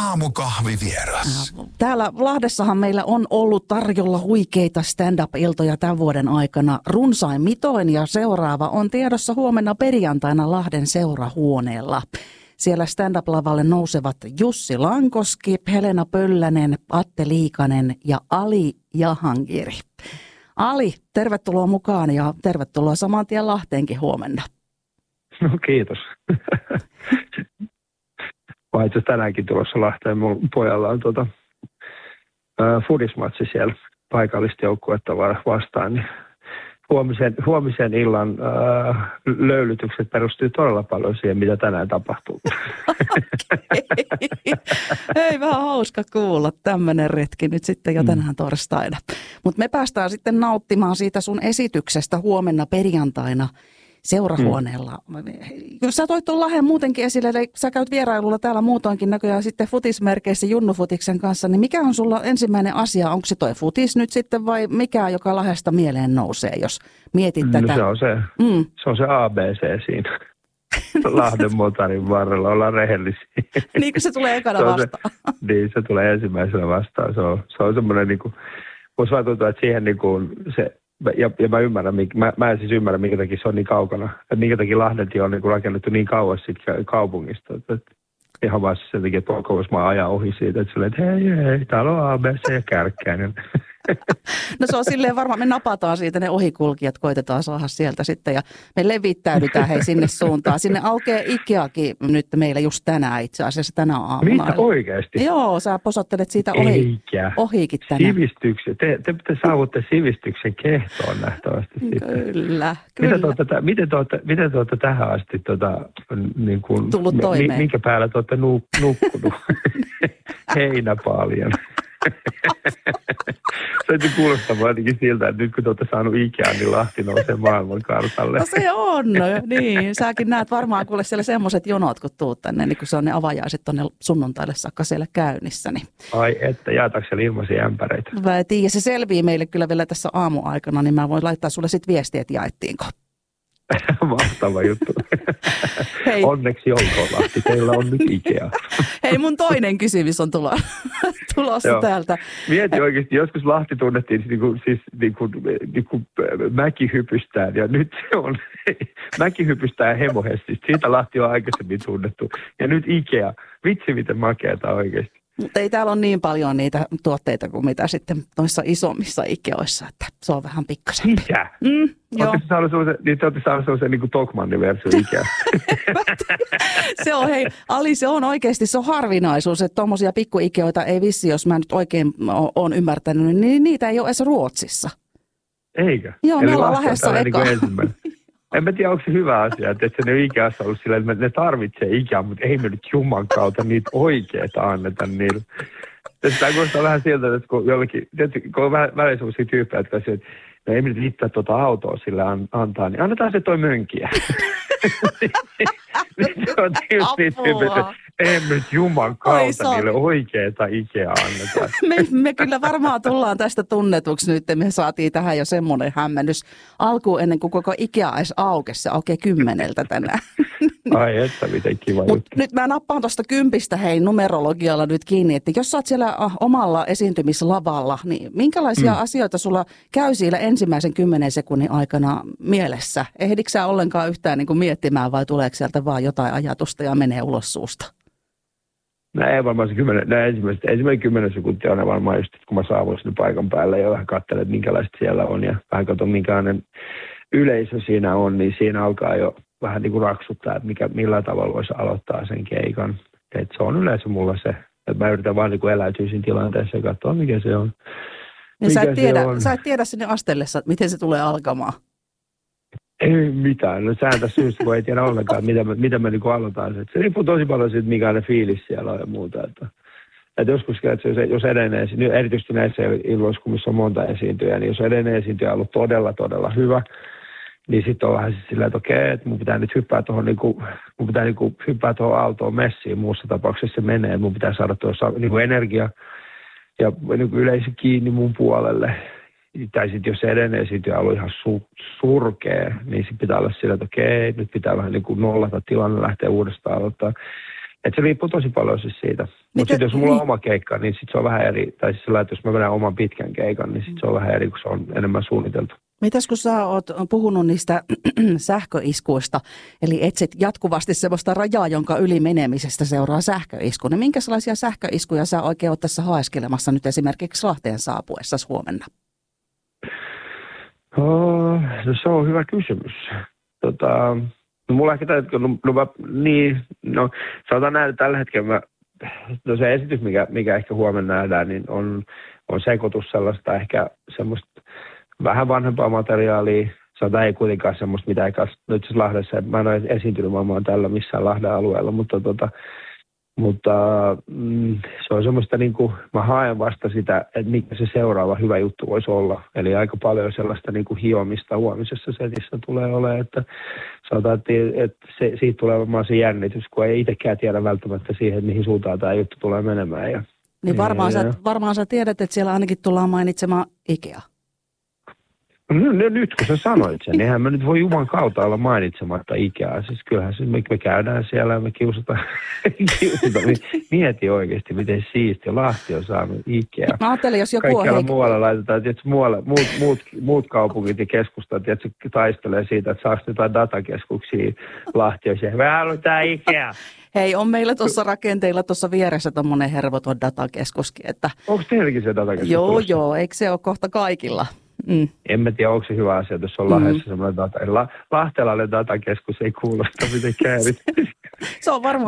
aamukahvivieras. Täällä Lahdessahan meillä on ollut tarjolla huikeita stand-up-iltoja tämän vuoden aikana runsain mitoin ja seuraava on tiedossa huomenna perjantaina Lahden seurahuoneella. Siellä stand-up-lavalle nousevat Jussi Lankoski, Helena Pöllänen, Atte Liikanen ja Ali Jahangiri. Ali, tervetuloa mukaan ja tervetuloa saman tien Lahteenkin huomenna. No kiitos. Mä itse tänäänkin tulossa Lahteen. Mun pojalla on fudismatsi siellä paikallista joukkuetta vastaan. Niin huomisen illan löylytykset perustuu todella paljon siihen, mitä tänään tapahtuu. Hei, vähän hauska kuulla tämmöinen retki nyt sitten jo tänään torstaina. Mutta me päästään sitten nauttimaan siitä sun esityksestä huomenna perjantaina seurahuoneella. Sä toit tuon Lahden muutenkin esille, eli sä käyt vierailulla täällä muutoinkin näköjään sitten futismerkeissä Junnufutiksen kanssa, niin mikä on sulla ensimmäinen asia? Onko se toi futis nyt sitten vai mikä, joka Lahdesta mieleen nousee, jos mietit tätä? Se on se ABC siinä. Lahden motarin varrella, ollaan rehellisiä. Niin kuin se tulee ekana vastaan. Niin, se tulee ensimmäisenä vastaan. Se on semmoinen, niin kuin, voisi vaan tuntua, että siihen niin kuin se. Ja mä ymmärrän, mä en siis ymmärrä, minkä takia se on niin kaukana. Että minkä takia Lahdentie on niin rakennettu niin kauas siitä kaupungista. Että ihan vaan sen takia, että mä ajan ohi siitä. Että silleen, että hei, täällä on ABC ja Kärkkäinen. No se on silleen varmaan, me napataan siitä ne ohikulkijat, koitetaan saada sieltä sitten ja me levittäydytään hei sinne suuntaan. Sinne aukeaa Ikeakin nyt meillä just tänään itse asiassa tänä aamuna. Mitä oikeasti? Joo, sä posottelet siitä ohikin tänään. Sivistyksen. Te saavutte sivistyksen kehtoon nähtävästi sitten. Kyllä. Miten te olette tähän asti niin kuin, tullut toimeen? Minkä päällä te olette nukkunut? Heinäpaaljan. Se kuulostaa jotenkin siltä, että nyt kun te olette saanut Ikean, niin Lahti nousee maailmankartalle. No se on, niin. Säkin näet varmaan kuule siellä semmoiset jonot, kun tuut tänne, niin kun se on ne avajaiset tuonne sunnuntaille saakka siellä käynnissä. Niin. Ai että, jaetaanko siellä ilmaisia ämpäreitä? Mä en tiedä, se selvii meille kyllä vielä tässä aamuaikana, niin mä voin laittaa sulle sitten viestiä, että jaettiinko. Mahtava juttu. Hei. Onneksi olkoon, Lahti. Teillä on nyt Ikea. Hei, mun toinen kysymys on tulossa täältä. Mieti oikeasti, joskus Lahti tunnettiin niin kuin mäkihypystään, ja nyt se on mäkihypystään ja hemohestistä. Siitä Lahti on aikaisemmin tunnettu. Ja nyt Ikea. Vitsi, miten makeata oikeasti. Mutta ei täällä ole niin paljon niitä tuotteita kuin mitä sitten noissa isommissa Ikeoissa, että se on vähän pikkasen. Mitä? Olette saanut sellaisen niin kuin Tokmannin versio Ikea? Se on, hei, Ali, se on oikeasti, se on harvinaisuus, että tuommoisia pikku-Ikeoita ei vissi, jos mä nyt oikein olen ymmärtänyt, niin niitä ei ole edes Ruotsissa. Eikö? Joo, me ollaan Lahdessa eka. Niin en mä tiedä, onko se hyvä asia, että se ne Ikeassa ollut sillä, että ne tarvitsee Ikea, mutta ei me nyt Juman kautta niitä oikeita anneta niille. Tämä kuulostaa vähän siltä, että kun jollekin, kun on välillä sellaisia tyyppejä, jotka sanoo, että no ei me nyt itse autoa sille antaa, niin annetaan se toi mönkiä. Se on tietysti tyyppejä, ei me nyt Juman kautta niille oikeita Ikea annetaan. Me kyllä varmaan tullaan tästä tunnetuksi nyt. Me saatiin tähän jo semmoinen hämmennys alkuun ennen kuin koko Ikea edes aukesi. Se aukeaa 10 tänään. Ai että, miten kiva juttu. Nyt mä nappaan tuosta 10 hei numerologialla nyt kiinni, että jos sä oot siellä omalla esiintymislavalla, niin minkälaisia asioita sulla käy siellä ensimmäisen 10 sekunnin aikana mielessä? Ehdikö sä ollenkaan yhtään niin kuin miettimään vai tuleeko sieltä vaan jotain ajatusta ja menee ulos suusta? Ei varmaan se ensimmäinen 10 sekuntia on varmaan just, kun mä saavun sinne paikan päälle ja vähän katselen, että minkälaista siellä on ja vähän katson, minkälainen yleisö siinä on, niin siinä alkaa jo vähän niin kuin raksuttaa, että millä tavalla voisi aloittaa sen keikan. Et se on yleensä mulla se, että mä yritän vaan niin kuin eläytyä siinä tilanteessa ja katsoa, mikä se on. Ja sä et tiedä sinne astellessa, miten se tulee alkamaan. Ei mitään. No sään tässä syystä, kun ei tiedä ollenkaan, mitä me niin aloitaan. Se riippuu tosi paljon siitä, mikä ne fiilis siellä on ja muuta. Että joskus, että jos edellinen, erityisesti näissä illoissa, kun missä on monta esiintyjää, niin jos edellinen esiintyjä on ollut todella, todella hyvä, niin sitten on vähän siis sillä, että okei, että mun pitää nyt hyppää tuohon aaltoon messiin. Muussa tapauksessa se menee. Mun pitää saada tuossa niin energia ja niin yleisö kiinni mun puolelle. Tai sitten jos se edellinen esiintyjä on ollut ihan surkea, niin sitten pitää olla sillä, että okei, nyt pitää vähän niin kuin nollata tilanne, lähteä uudestaan aloittaa. Että se riippuu tosi paljon siis siitä. Mutta sitten jos mulla on oma keikka, niin sitten se on vähän eri. Tai siis sillä, että jos mä vedän oman pitkän keikan, niin sitten se on vähän eri, kun se on enemmän suunniteltu. Mitäs kun sä oot puhunut niistä sähköiskuista, eli etsit jatkuvasti sellaista rajaa, jonka yli menemisestä seuraa sähköisku, niin minkälaisia sähköiskuja sä oikein oot tässä haeskelemassa nyt esimerkiksi Lahteen saapuessa huomenna? No, se on hyvä kysymys. No mulla ehkä sanotaan näin, että tällä hetkellä se esitys, mikä ehkä huomenna nähdään, niin on sekoitus sellaista ehkä semmoista vähän vanhempaa materiaalia. Sanotaan ei kuitenkaan semmoista, mitä ei nyt siis Lahdessa, mä en ole esiintynyt varmaan tällä missään Lahden alueella, mutta se on semmoista niin kuin, mä haen vasta sitä, että mikä se seuraava hyvä juttu voisi olla. Eli aika paljon sellaista niin kuin hiomista huomisessa setissä tulee olemaan, että sanotaan, että siitä tulee varmaan se jännitys, kun ei itsekään tiedä välttämättä siihen, että mihin suuntaan tämä juttu tulee menemään. Niin varmaan sä tiedät, että siellä ainakin tullaan mainitsemaan Ikea. No, nyt kun sä sanoit sen, eihän mä nyt voi Juman kautta olla mainitsematta Ikeaa. Siis kyllähän me käydään siellä ja me kiusataan. Mieti oikeasti, miten siistiä. Lahti on saanut Ikea. Mä ajattelin, jos joku kaikkialla muualla laitetaan, että muut kaupungit ja keskustat, että taistelee siitä, että saako jotain datakeskuksia Lahti. Me halutaan Ikea. Hei, on meillä tuossa rakenteilla tuossa vieressä tommonen hervoton datakeskuskin. Että... Onko teilläkin se datakeskus? Joo, eikö se ole kohta kaikilla? En mä tiedä, onko se hyvä asia, jos on Lahdessa semmoinen lahtelainen datakeskus, ei kuulosta mitenkään. Se on varmaan